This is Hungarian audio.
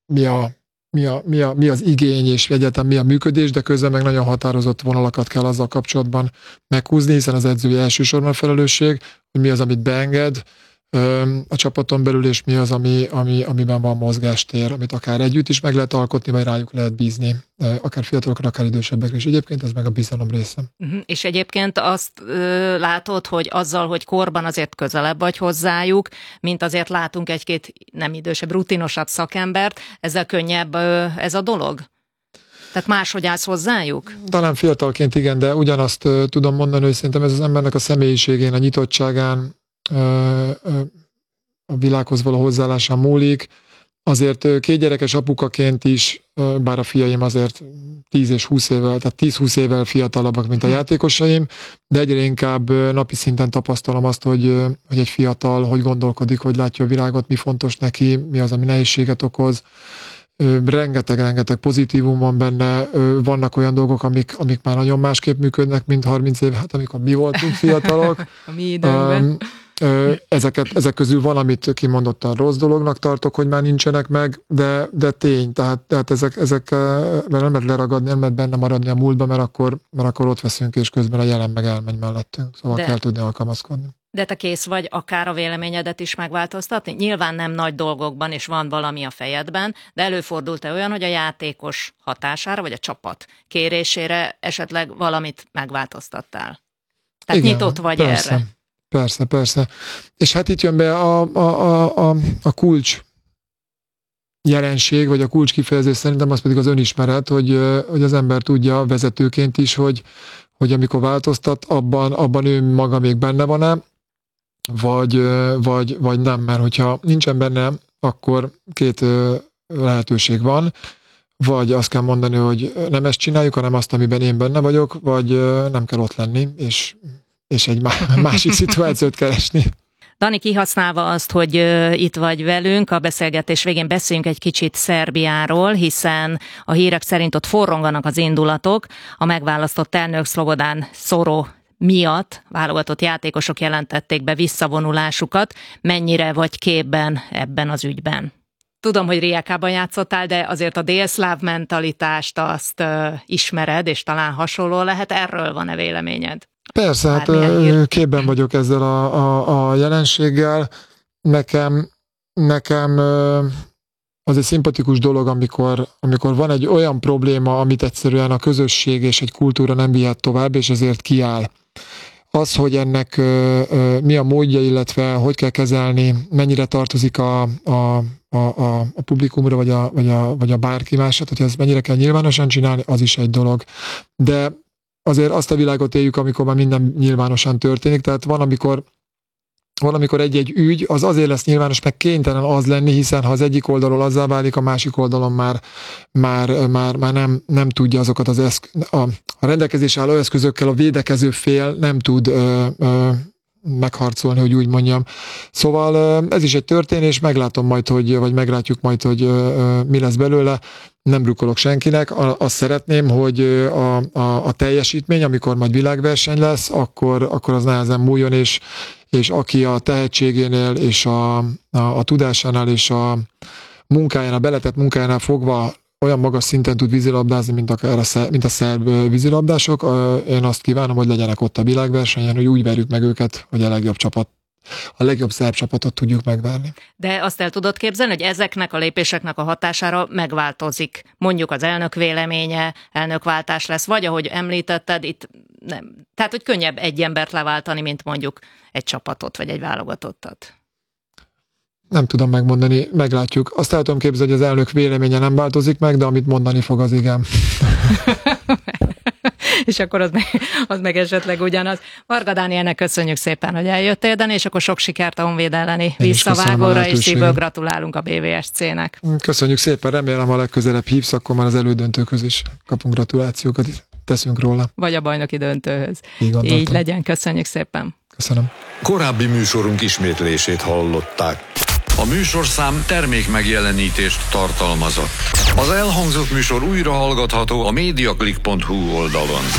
mi az igény, és egyáltalán mi a működés, de közben meg nagyon határozott vonalakat kell azzal kapcsolatban meghúzni, hiszen az edzői elsősorban felelősség, hogy mi az, amit beenged a csapaton belül, és mi az, amiben van mozgástér, amit akár együtt is meg lehet alkotni, vagy rájuk lehet bízni, akár fiatalokra, akár idősebbekre, és egyébként ez meg a bizalom része. És egyébként azt látod, hogy azzal, hogy korban azért közelebb vagy hozzájuk, mint azért látunk egy-két nem idősebb, rutinosabb szakembert, ezzel könnyebb ez a dolog? Tehát máshogy állsz hozzájuk? Talán fiatalként igen, de ugyanazt tudom mondani, hogy szerintem ez az embernek a személyiségén, a nyitottságán, a világhoz való hozzáállásán múlik. Azért kétgyerekes apukaként is, bár a fiaim azért 10 és 20 évvel, tehát 10-20 évvel fiatalabbak, mint a játékosaim, de egyre inkább napi szinten tapasztalom azt, hogy egy fiatal hogy gondolkodik, hogy látja a világot, mi fontos neki, mi az, ami nehézséget okoz. Rengeteg pozitívum van benne, vannak olyan dolgok, amik már nagyon másképp működnek, mint 30 év, hát amikor mi voltunk fiatalok. A mi időnkben. Ezek közül valamit kimondottan rossz dolognak tartok, hogy már nincsenek meg, de tény, tehát ezek nem lehet leragadni, nem lehet benne maradni a múltba, mert akkor ott veszünk, és közben a jelen meg elmegy mellettünk, szóval kell tudni alkalmazkodni. De te kész vagy akár a véleményedet is megváltoztatni? Nyilván nem nagy dolgokban, és van valami a fejedben, de előfordult-e olyan, hogy a játékos hatására, vagy a csapat kérésére esetleg valamit megváltoztattál? Tehát igen, nyitott vagy persze, erre? Persze. És hát itt jön be a kulcs jelenség, vagy a kulcs kifejezés szerintem az pedig az önismeret, hogy az ember tudja vezetőként is, hogy amikor változtat, abban ő maga még benne van-e, vagy nem, mert hogyha nincsen benne, akkor két lehetőség van, vagy azt kell mondani, hogy nem ezt csináljuk, hanem azt, amiben én benne vagyok, vagy nem kell ott lenni, és egy másik szituációt keresni. Dani, kihasználva azt, hogy itt vagy velünk, a beszélgetés végén beszéljünk egy kicsit Szerbiáról, hiszen a hírek szerint ott forronganak az indulatok. A megválasztott elnök Slobodan Szoro miatt válogatott játékosok jelentették be visszavonulásukat. Mennyire vagy képben ebben az ügyben? Tudom, hogy Rijekában játszottál, de azért a délszláv mentalitást azt ismered, és talán hasonló lehet. Erről van-e véleményed? Persze, hát képben vagyok ezzel a jelenséggel. Nekem az egy szimpatikus dolog, amikor van egy olyan probléma, amit egyszerűen a közösség és egy kultúra nem vihet tovább, és ezért kiáll. Az, hogy ennek mi a módja, illetve hogy kell kezelni, mennyire tartozik a publikumra, vagy a bárki másra, hogy ezt mennyire kell nyilvánosan csinálni, az is egy dolog. De azért azt a világot éljük, amikor már minden nyilvánosan történik, tehát van, amikor egy-egy ügy az azért lesz nyilvános, meg kénytelen az lenni, hiszen ha az egyik oldalról azzá válik, a másik oldalon már nem tudja azokat a rendelkezésre álló eszközökkel a védekező fél nem tud megharcolni, hogy úgy mondjam. Szóval ez is egy történés, meglátjuk majd, hogy mi lesz belőle. Nem drukkolok senkinek. Azt szeretném, hogy a teljesítmény, amikor majd világverseny lesz, akkor az nehezen múljon, és aki a tehetségénél, és a tudásánál, és a munkájánál, beletett munkájánál fogva olyan magas szinten tud vízilabdázni, mint a szerb vízilabdások. Én azt kívánom, hogy legyenek ott a világversenyen, hogy úgy verjük meg őket, hogy a legjobb szerb csapatot tudjuk megverni. De azt el tudod képzelni, hogy ezeknek a lépéseknek a hatására megváltozik mondjuk az elnök véleménye, elnökváltás lesz, vagy ahogy említetted, itt nem. Tehát, hogy könnyebb egy embert leváltani, mint mondjuk egy csapatot, vagy egy válogatottat. Nem tudom megmondani, meglátjuk. Azt el tudom képzelni, hogy az elnök véleménye nem változik meg, de amit mondani fog, az igen. És akkor az meg esetleg ugyanaz. Varga Dánielnek köszönjük szépen, hogy eljöttél, Dani, és akkor sok sikert a Honvéd elleni visszavágóra, és szívből gratulálunk a BVSC-nek. Köszönjük szépen, remélem a legközelebb hívsz, akkor már az elődöntőkhöz is kapunk gratulációkat, teszünk róla. Vagy a bajnoki döntőhöz. Így legyen, köszönjük szépen. Köszönöm. Korábbi műsorunk ismétlését hallották. A műsorszám termékmegjelenítést tartalmazott. Az elhangzott műsor újra hallgatható a mediaclick.hu oldalon.